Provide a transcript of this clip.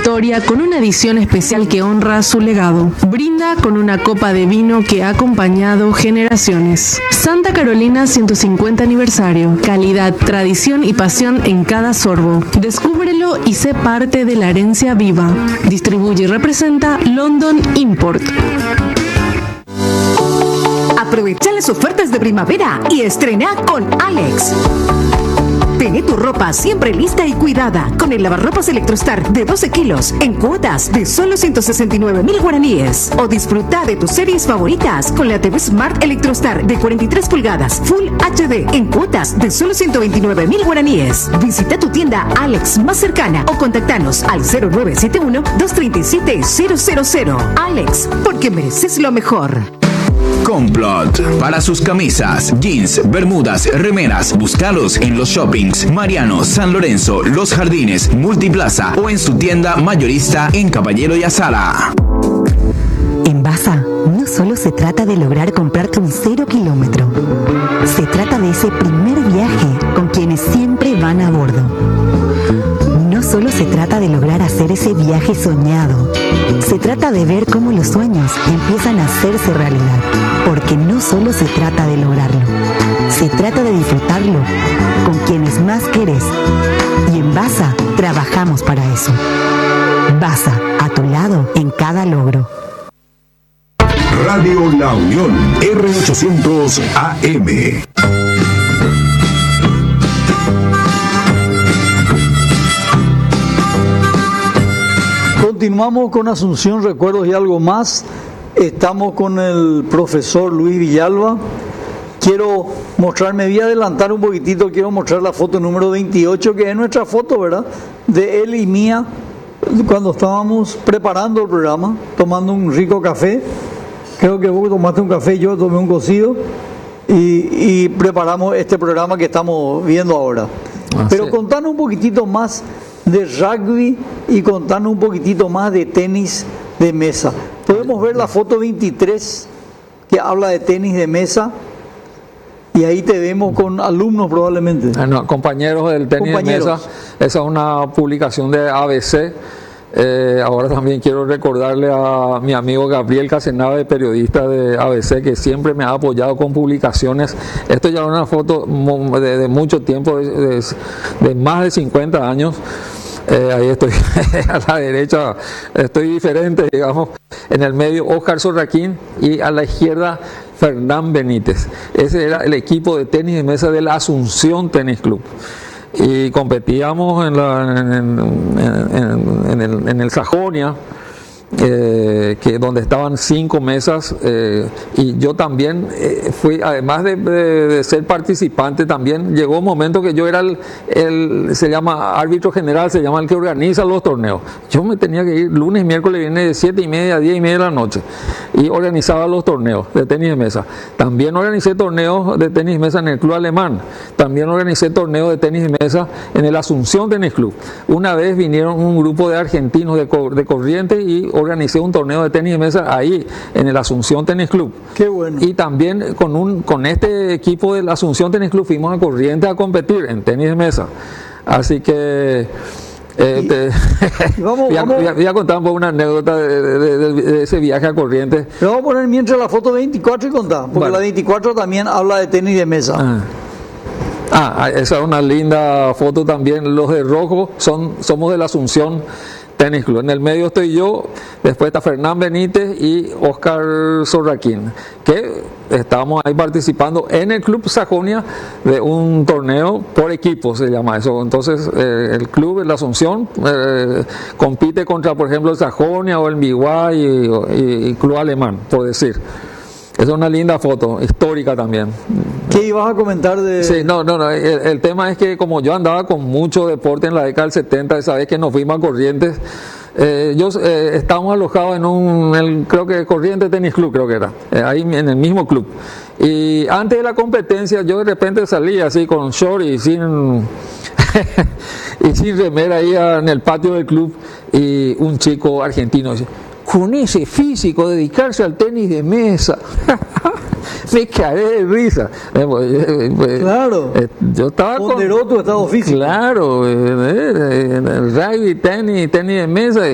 historia con una edición especial que honra su legado. Brinda con una copa de vino que ha acompañado generaciones. Santa Carolina 150 aniversario. Calidad, tradición y pasión en cada sorbo. Descúbrelo y sé parte de la herencia viva. Distribuye y representa London Import. Aprovecha las ofertas de primavera y estrena con Alex. Tené tu ropa siempre lista y cuidada con el lavarropas Electrostar de 12 kilos en cuotas de solo 169,000 guaraníes. O disfruta de tus series favoritas con la TV Smart Electrostar de 43 pulgadas Full HD en cuotas de solo 129,000 guaraníes. Visita tu tienda Alex más cercana o contactanos al 0971-237-000. Alex, porque mereces lo mejor. Complot. Para sus camisas, jeans, bermudas, remeras, búscalos en los shoppings Mariano, San Lorenzo, Los Jardines, Multiplaza o en su tienda mayorista en Caballero y Azara. En Basa, no solo se trata de lograr comprarte un 0 kilómetro. Se trata de ese primer viaje con quienes siempre van a bordo. No solo se trata de lograr hacer ese viaje soñado. Se trata de ver cómo los sueños empiezan a hacerse realidad. Porque no solo se trata de lograrlo. Se trata de disfrutarlo con quienes más querés. Y en Basa trabajamos para eso. Basa, a tu lado en cada logro. Radio La Unión, R800 AM. Continuamos con Asunción, Recuerdos y algo más. Estamos con el profesor Luis Villalba. Quiero mostrar, me voy a adelantar un poquitito, quiero mostrar la foto número 28, que es nuestra foto, ¿verdad? De él y mía, cuando estábamos preparando el programa, tomando un rico café. Creo que vos tomaste un café, yo tomé un cocido, y preparamos este programa que estamos viendo ahora. Pero contanos un poquitito más de rugby y contanos un poquitito más de tenis de mesa. Podemos ver la foto 23 que habla de tenis de mesa y ahí te vemos con alumnos probablemente. No, compañeros del tenis de mesa. Esa es una publicación de ABC. Ahora también quiero recordarle a mi amigo Gabriel Casenave, periodista de ABC, que siempre me ha apoyado con publicaciones. Esto ya es una foto de mucho tiempo, de más de 50 años. Ahí estoy a la derecha, estoy diferente, digamos, en el medio Oscar Sorraquín y a la izquierda Fernán Benítez. Ese era el equipo de tenis de mesa de la Asunción Tenis Club. Y competíamos en el Sajonia, donde estaban 5 mesas, y yo también fui, además de ser participante, también llegó un momento que yo era se llama árbitro general, se llama el que organiza los torneos. Yo me tenía que ir lunes, miércoles, viernes de 7:30 a 10:30 de la noche y organizaba los torneos de tenis de mesa. También organicé torneos de tenis de mesa en el Club Alemán, también organicé torneos de tenis de mesa en el Asunción Tenis Club. Una vez vinieron un grupo de argentinos de Corrientes y organicé un torneo de tenis de mesa ahí en el Asunción Tenis Club. Qué bueno. Y también con este equipo del Asunción Tenis Club fuimos a Corrientes a competir en tenis de mesa. Así que voy a contar un poco una anécdota de ese viaje a Corrientes. Pero vamos a poner mientras la foto 24 y contar, porque la 24 también habla de tenis de mesa. Esa es una linda foto también. Los de rojo somos de la Asunción Tenis Club. En el medio estoy yo, después está Fernán Benítez y Oscar Sorraquín, que estábamos ahí participando en el Club Sajonia de un torneo por equipo, se llama eso. Entonces el club, la Asunción, compite contra, por ejemplo, el Sajonia o el Miguay y Club Alemán, por decir. Es una linda foto, histórica también. ¿Qué ibas a comentar de...? Sí, no, el tema es que como yo andaba con mucho deporte en la década del 70, esa vez que nos fuimos a Corrientes, estábamos alojados creo que Corrientes Tenis Club, creo que era, ahí en el mismo club. Y antes de la competencia yo de repente salí así con short y sin remera ahí en el patio del club, y un chico argentino dice: con ese físico, dedicarse al tenis de mesa. Me cagué de risa. Claro. Yo estaba ponderó tu estado físico. Claro, el rugby, tenis de mesa.